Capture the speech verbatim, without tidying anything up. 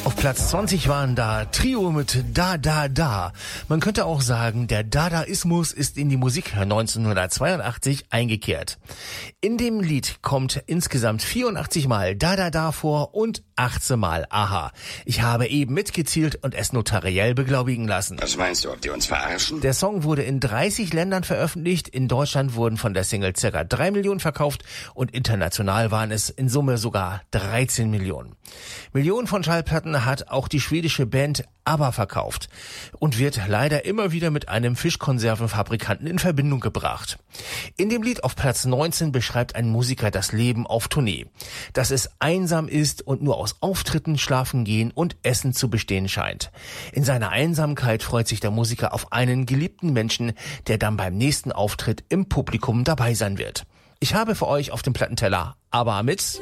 Auf Platz zwanzig waren da Trio mit Da Da Da. Man könnte auch sagen, der Dadaismus ist in die Musik neunzehnhundertzweiundachtzig eingekehrt. In dem Lied kommt insgesamt vierundachtzig Mal Da Da Da vor und achtzehn Mal Aha. Ich habe eben mitgezählt und es notariell beglaubigen lassen. Was meinst du, ob die uns verarschen? Der Song wurde in dreißig Ländern veröffentlicht. In Deutschland wurden von der Single circa drei Millionen verkauft und international waren es in Summe sogar dreizehn Millionen. Millionen von Schallplatten hat auch die schwedische Band ABBA verkauft und wird leider immer wieder mit einem Fischkonservenfabrikanten in Verbindung gebracht. In dem Lied auf Platz neunzehn beschreibt ein Musiker das Leben auf Tournee, dass es einsam ist und nur aus Auftritten, Schlafen gehen und Essen zu bestehen scheint. In seiner Einsamkeit freut sich der Musiker auf einen geliebten Menschen, der dann beim nächsten Auftritt im Publikum dabei sein wird. Ich habe für euch auf dem Plattenteller ABBA mit